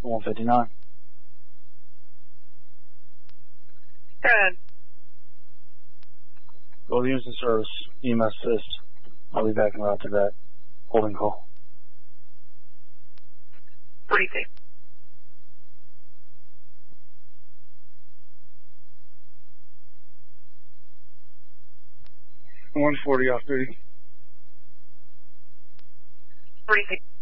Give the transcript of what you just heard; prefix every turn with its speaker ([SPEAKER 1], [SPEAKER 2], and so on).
[SPEAKER 1] 159.
[SPEAKER 2] Go ahead.
[SPEAKER 1] Go to Houston service, EMS assist. I'll be back in route to that holding call.
[SPEAKER 2] Briefing.
[SPEAKER 1] 140 off duty.
[SPEAKER 2] Briefing.